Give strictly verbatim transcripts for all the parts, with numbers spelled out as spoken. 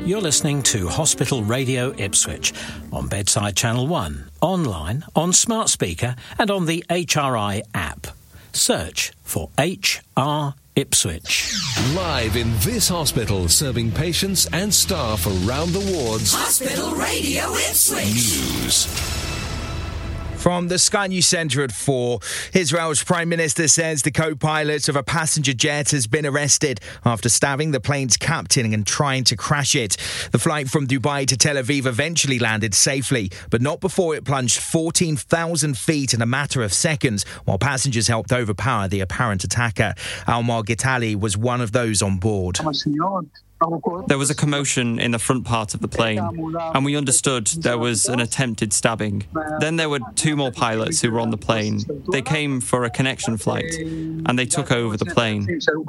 You're listening to Hospital Radio Ipswich on Bedside Channel one, online, on smart speaker and on the H R I app. Search for H R Ipswich. Live in this hospital, serving patients and staff around the wards. Hospital Radio Ipswich. News. From the Sky News Centre at four, Israel's Prime Minister says the co-pilot of a passenger jet has been arrested after stabbing the plane's captain and trying to crash it. The flight from Dubai to Tel Aviv eventually landed safely, but not before it plunged fourteen thousand feet in a matter of seconds, while passengers helped overpower the apparent attacker. Almar Gitali was one of those on board. There was a commotion in the front part of the plane, and we understood there was an attempted stabbing. Then there were two more pilots who were on the plane. They came for a connection flight, and they took over the plane.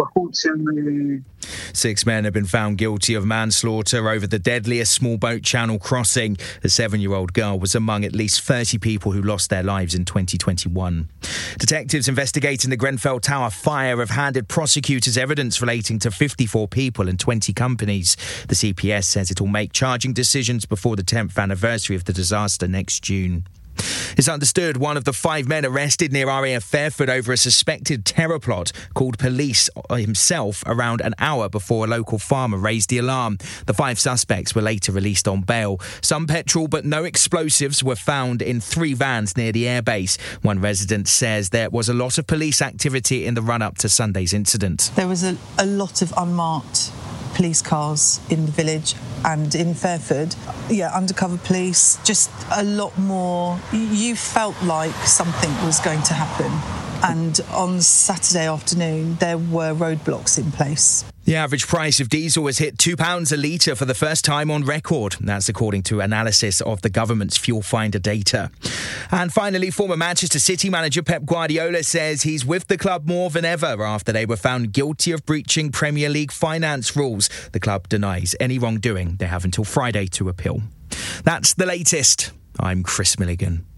Six men have been found guilty of manslaughter over the deadliest small boat channel crossing. A seven-year-old girl was among at least thirty people who lost their lives in twenty twenty-one. Detectives investigating the Grenfell Tower fire have handed prosecutors evidence relating to fifty-four people and twenty companies. The C P S says it will make charging decisions before the tenth anniversary of the disaster next June. It's understood one of the five men arrested near R A F Fairford over a suspected terror plot called police himself around an hour before a local farmer raised the alarm. The five suspects were later released on bail. Some petrol but no explosives were found in three vans near the airbase. One resident says there was a lot of police activity in the run-up to Sunday's incident. There was a, a lot of unmarked police cars in the village and in Fairford. Yeah, undercover police, just a lot more. You felt like something was going to happen. And on Saturday afternoon, there were roadblocks in place. The average price of diesel has hit two pounds a litre for the first time on record. That's according to analysis of the government's Fuel Finder data. And finally, former Manchester City manager Pep Guardiola says he's with the club more than ever after they were found guilty of breaching Premier League finance rules. The club denies any wrongdoing. They have until Friday to appeal. That's the latest. I'm Chris Milligan.